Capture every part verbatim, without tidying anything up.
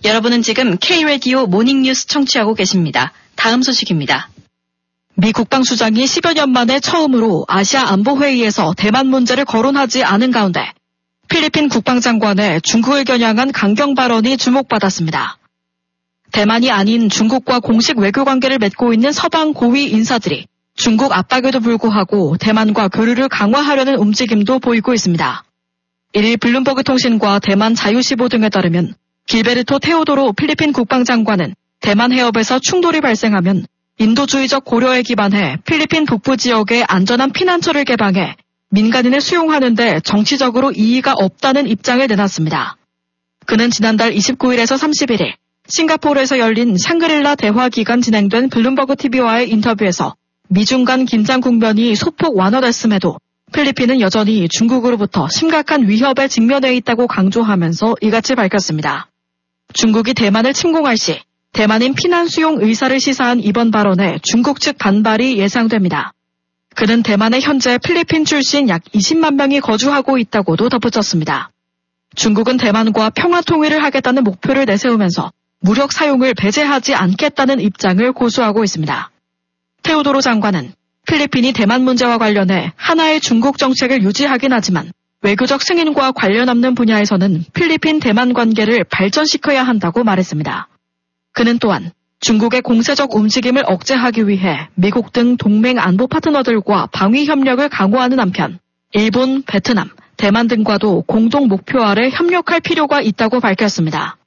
여러분은 지금 K-라디오 모닝뉴스 청취하고 계십니다. 다음 소식입니다. 미 국방수장이 십여 년 만에 처음으로 아시아 안보회의에서 대만 문제를 거론하지 않은 가운데 필리핀 국방장관의 중국을 겨냥한 강경 발언이 주목받았습니다. 대만이 아닌 중국과 공식 외교관계를 맺고 있는 서방 고위 인사들이 중국 압박에도 불구하고 대만과 교류를 강화하려는 움직임도 보이고 있습니다. 일일 블룸버그 통신과 대만 자유시보 등에 따르면 길베르토 테오도로 필리핀 국방장관은 대만 해협에서 충돌이 발생하면 인도주의적 고려에 기반해 필리핀 북부 지역의 안전한 피난처를 개방해 민간인을 수용하는 데 정치적으로 이의가 없다는 입장을 내놨습니다. 그는 지난달 이십구일에서 삼십일일 싱가포르에서 열린 샹그릴라 대화 기간 진행된 블룸버그 티비와의 인터뷰에서 미중 간 긴장 국면이 소폭 완화됐음에도 필리핀은 여전히 중국으로부터 심각한 위협에 직면해 있다고 강조하면서 이같이 밝혔습니다. 중국이 대만을 침공할 시 대만인 피난 수용 의사를 시사한 이번 발언에 중국 측 반발이 예상됩니다. 그는 대만에 현재 필리핀 출신 약 이십만 명이 거주하고 있다고도 덧붙였습니다. 중국은 대만과 평화 통일을 하겠다는 목표를 내세우면서 무력 사용을 배제하지 않겠다는 입장을 고수하고 있습니다. 테오도로 장관은 필리핀이 대만 문제와 관련해 하나의 중국 정책을 유지하긴 하지만 외교적 승인과 관련 없는 분야에서는 필리핀 대만 관계를 발전시켜야 한다고 말했습니다. 그는 또한 중국의 공세적 움직임을 억제하기 위해 미국 등 동맹 안보 파트너들과 방위 협력을 강화하는 한편 일본, 베트남, 대만 등과도 공동 목표 아래 협력할 필요가 있다고 밝혔습니다.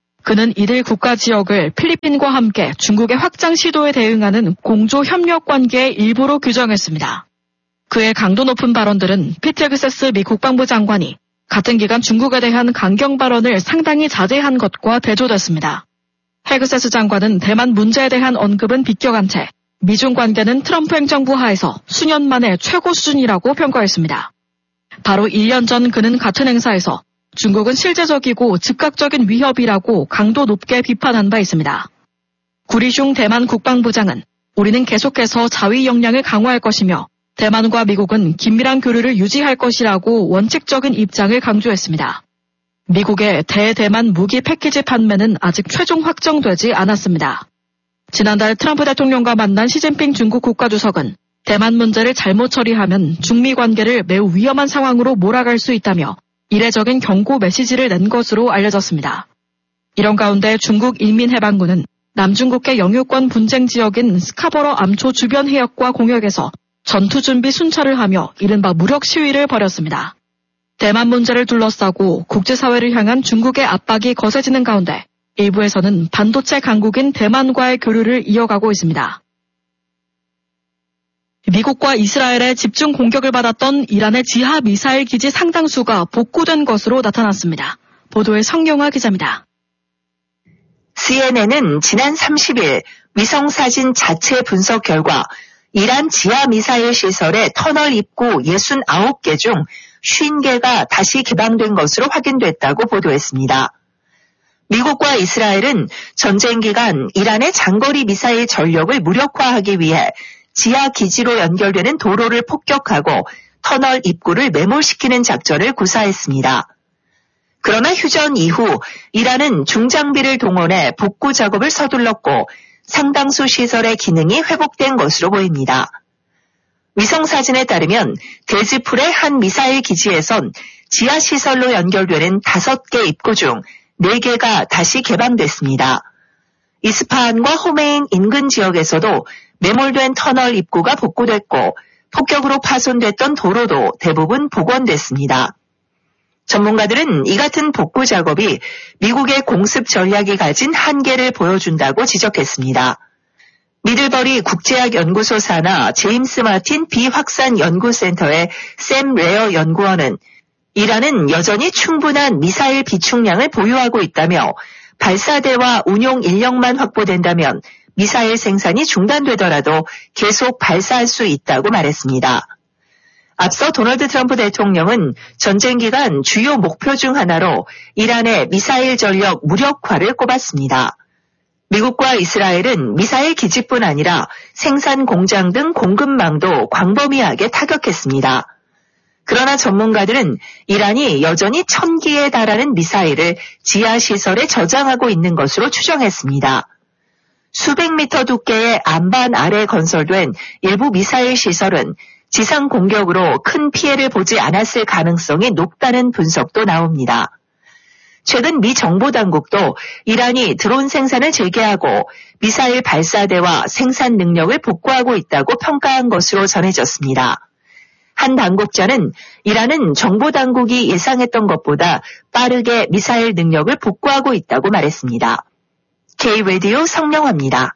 그는 이들 국가 지역을 필리핀과 함께 중국의 확장 시도에 대응하는 공조 협력 관계의 일부로 규정했습니다. 그의 강도 높은 발언들은 피트 헥세스 미 국방부 장관이 같은 기간 중국에 대한 강경 발언을 상당히 자제한 것과 대조됐습니다. 헥세스 장관은 대만 문제에 대한 언급은 비껴간 채 미중 관계는 트럼프 행정부 하에서 수년 만에 최고 수준이라고 평가했습니다. 바로 일 년 전 그는 같은 행사에서 중국은 실제적이고 즉각적인 위협이라고 강도 높게 비판한 바 있습니다. 구리슝 대만 국방부장은 우리는 계속해서 자위 역량을 강화할 것이며 대만과 미국은 긴밀한 교류를 유지할 것이라고 원칙적인 입장을 강조했습니다. 미국의 대대만 무기 패키지 판매는 아직 최종 확정되지 않았습니다. 지난달 트럼프 대통령과 만난 시진핑 중국 국가주석은 대만 문제를 잘못 처리하면 중미 관계를 매우 위험한 상황으로 몰아갈 수 있다며 이례적인 경고 메시지를 낸 것으로 알려졌습니다. 이런 가운데 중국 인민해방군은 남중국해 영유권 분쟁 지역인 스카버러 암초 주변 해역과 공역에서 전투준비 순찰을 하며 이른바 무력 시위를 벌였습니다. 대만 문제를 둘러싸고 국제사회를 향한 중국의 압박이 거세지는 가운데 일부에서는 반도체 강국인 대만과의 교류를 이어가고 있습니다. 미국과 이스라엘의 집중 공격을 받았던 이란의 지하 미사일 기지 상당수가 복구된 것으로 나타났습니다. 보도에 성용화 기자입니다. 씨엔엔은 지난 삼십일 위성사진 자체 분석 결과 이란 지하 미사일 시설의 터널 입구 육십구 개 중 오십 개가 다시 개방된 것으로 확인됐다고 보도했습니다. 미국과 이스라엘은 전쟁 기간 이란의 장거리 미사일 전력을 무력화하기 위해 지하 기지로 연결되는 도로를 폭격하고 터널 입구를 매몰시키는 작전을 구사했습니다. 그러나 휴전 이후 이란은 중장비를 동원해 복구 작업을 서둘렀고 상당수 시설의 기능이 회복된 것으로 보입니다. 위성사진에 따르면 데즈풀의 한 미사일 기지에선 지하시설로 연결되는 다섯 개 입구 중 네 개가 다시 개방됐습니다. 이스파한과 호메인 인근 지역에서도 매몰된 터널 입구가 복구됐고 폭격으로 파손됐던 도로도 대부분 복원됐습니다. 전문가들은 이 같은 복구 작업이 미국의 공습 전략이 가진 한계를 보여준다고 지적했습니다. 미들버리 국제학연구소 산하 제임스 마틴 비확산연구센터의 샘 레어 연구원은 이란은 여전히 충분한 미사일 비축량을 보유하고 있다며 발사대와 운용 인력만 확보된다면 미사일 생산이 중단되더라도 계속 발사할 수 있다고 말했습니다. 앞서 도널드 트럼프 대통령은 전쟁 기간 주요 목표 중 하나로 이란의 미사일 전력 무력화를 꼽았습니다. 미국과 이스라엘은 미사일 기지뿐 아니라 생산 공장 등 공급망도 광범위하게 타격했습니다. 그러나 전문가들은 이란이 여전히 천 기에 달하는 미사일을 지하시설에 저장하고 있는 것으로 추정했습니다. 수백 미터 두께의 안반 아래 건설된 일부 미사일 시설은 지상 공격으로 큰 피해를 보지 않았을 가능성이 높다는 분석도 나옵니다. 최근 미 정보당국도 이란이 드론 생산을 재개하고 미사일 발사대와 생산 능력을 복구하고 있다고 평가한 것으로 전해졌습니다. 한 당국자는 이란은 정보당국이 예상했던 것보다 빠르게 미사일 능력을 복구하고 있다고 말했습니다. K-라디오 성명화입니다.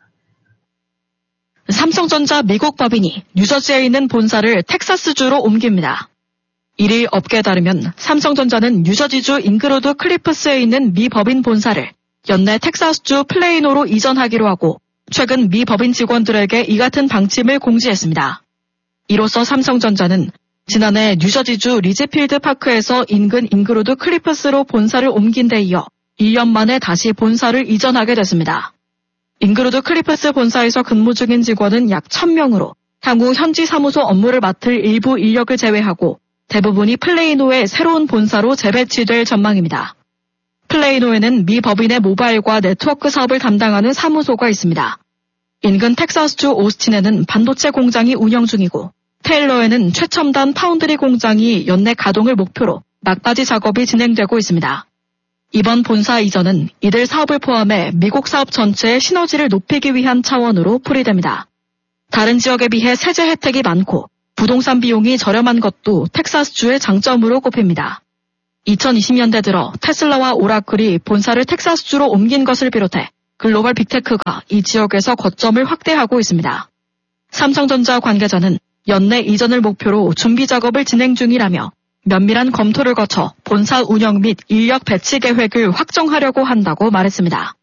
삼성전자 미국 법인이 뉴저지에 있는 본사를 텍사스주로 옮깁니다. 일 일 업계에 따르면 삼성전자는 뉴저지주 잉그로드 클리프스에 있는 미 법인 본사를 연내 텍사스주 플레이노로 이전하기로 하고 최근 미 법인 직원들에게 이 같은 방침을 공지했습니다. 이로써 삼성전자는 지난해 뉴저지주 리즈필드 파크에서 인근 잉그로드 클리프스로 본사를 옮긴 데 이어 일 년 만에 다시 본사를 이전하게 됐습니다. 잉그로드 클리프스 본사에서 근무 중인 직원은 약 천 명으로 향후 현지 사무소 업무를 맡을 일부 인력을 제외하고 대부분이 플레이노의 새로운 본사로 재배치될 전망입니다. 플레이노에는 미 법인의 모바일과 네트워크 사업을 담당하는 사무소가 있습니다. 인근 텍사스주 오스틴에는 반도체 공장이 운영 중이고 테일러에는 최첨단 파운드리 공장이 연내 가동을 목표로 막바지 작업이 진행되고 있습니다. 이번 본사 이전은 이들 사업을 포함해 미국 사업 전체의 시너지를 높이기 위한 차원으로 풀이됩니다. 다른 지역에 비해 세제 혜택이 많고 부동산 비용이 저렴한 것도 텍사스주의 장점으로 꼽힙니다. 이천이십 년대 들어 테슬라와 오라클이 본사를 텍사스주로 옮긴 것을 비롯해 글로벌 빅테크가 이 지역에서 거점을 확대하고 있습니다. 삼성전자 관계자는 연내 이전을 목표로 준비 작업을 진행 중이라며 면밀한 검토를 거쳐 본사 운영 및 인력 배치 계획을 확정하려고 한다고 말했습니다.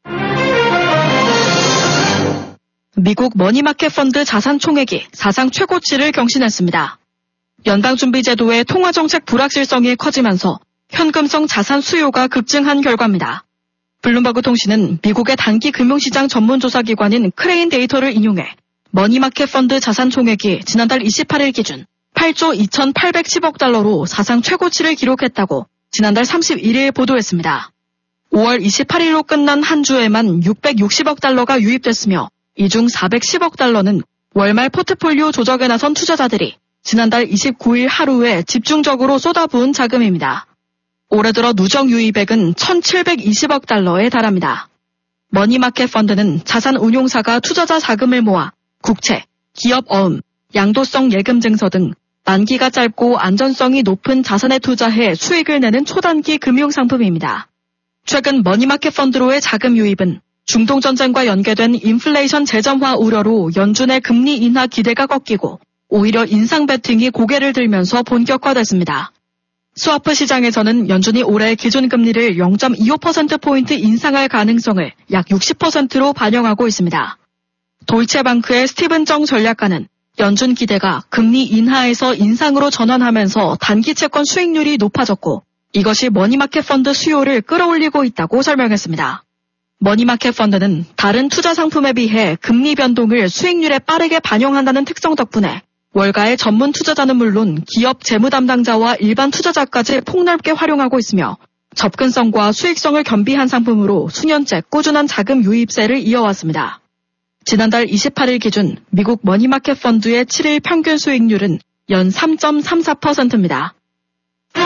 미국 머니마켓 펀드 자산 총액이 사상 최고치를 경신했습니다. 연방준비제도의 통화정책 불확실성이 커지면서 현금성 자산 수요가 급증한 결과입니다. 블룸버그 통신은 미국의 단기 금융시장 전문조사기관인 크레인 데이터를 인용해 머니마켓 펀드 자산 총액이 지난달 이십팔 일 기준 팔조 이천팔백십억 달러로 사상 최고치를 기록했다고 지난달 삼십일 일 보도했습니다. 오월 이십팔 일로 끝난 한 주에만 육백육십억 달러가 유입됐으며 이 중 사백십억 달러는 월말 포트폴리오 조정에 나선 투자자들이 지난달 이십구 일 하루에 집중적으로 쏟아부은 자금입니다. 올해 들어 누적 유입액은 천칠백이십억 달러에 달합니다. 머니마켓 펀드는 자산 운용사가 투자자 자금을 모아 국채, 기업 어음, 양도성 예금 증서 등 만기가 짧고 안전성이 높은 자산에 투자해 수익을 내는 초단기 금융상품입니다. 최근 머니마켓 펀드로의 자금 유입은 중동전쟁과 연계된 인플레이션 재점화 우려로 연준의 금리 인하 기대가 꺾이고 오히려 인상 베팅이 고개를 들면서 본격화됐습니다. 스와프 시장에서는 연준이 올해 기준금리를 영 점 이오 퍼센트포인트 인상할 가능성을 약 육십 퍼센트로 반영하고 있습니다. 도이체방크의 스티븐 정 전략가는 연준 기대가 금리 인하에서 인상으로 전환하면서 단기 채권 수익률이 높아졌고 이것이 머니마켓 펀드 수요를 끌어올리고 있다고 설명했습니다. 머니마켓 펀드는 다른 투자 상품에 비해 금리 변동을 수익률에 빠르게 반영한다는 특성 덕분에 월가의 전문 투자자는 물론 기업 재무 담당자와 일반 투자자까지 폭넓게 활용하고 있으며 접근성과 수익성을 겸비한 상품으로 수년째 꾸준한 자금 유입세를 이어왔습니다. 지난달 이십팔 일 기준 미국 머니마켓 펀드의 칠 일 평균 수익률은 연 삼 점 삼사 퍼센트입니다.